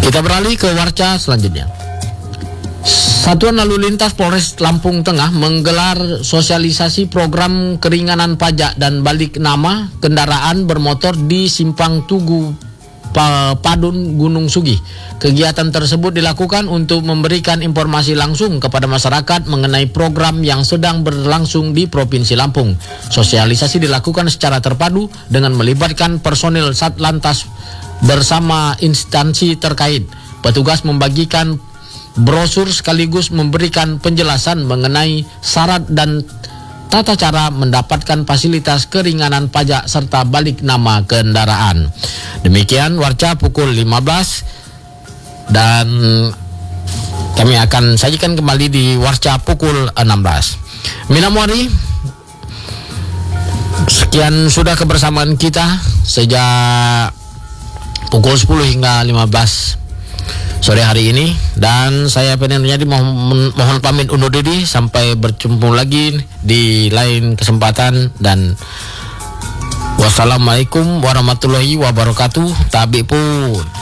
Kita beralih ke warca selanjutnya. Satuan Lalu Lintas Polres Lampung Tengah menggelar sosialisasi program keringanan pajak dan balik nama kendaraan bermotor di Simpang Tugu Padun Gunung Sugih. Kegiatan tersebut dilakukan untuk memberikan informasi langsung kepada masyarakat mengenai program yang sedang berlangsung di Provinsi Lampung. Sosialisasi dilakukan secara terpadu dengan melibatkan personil Satlantas bersama instansi terkait. Petugas membagikan brosur sekaligus memberikan penjelasan mengenai syarat dan tata cara mendapatkan fasilitas keringanan pajak serta balik nama kendaraan. Demikian warca pukul 15 dan kami akan sajikan kembali di warca pukul 16. Minamwari, sekian sudah kebersamaan kita sejak pukul 10 hingga 15 sore hari ini, dan saya Penin Runyadi mohon pamit undur diri sampai berjumpa lagi di lain kesempatan, dan wassalamualaikum warahmatullahi wabarakatuh. Tabi pun.